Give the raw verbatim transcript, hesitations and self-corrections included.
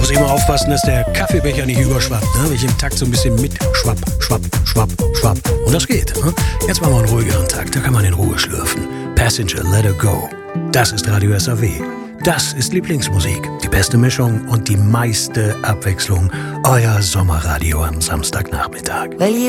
Muss immer aufpassen, dass der Kaffeebecher nicht überschwappt, ne? Wenn ich im Takt so ein bisschen mit schwapp, schwapp, schwapp, schwapp. Und das geht, ne? Jetzt machen wir einen ruhigeren Takt, da kann man in Ruhe schlürfen. Passenger, let her go. Das ist Radio S A W. Das ist Lieblingsmusik. Die beste Mischung und die meiste Abwechslung. Euer Sommerradio am Samstagnachmittag.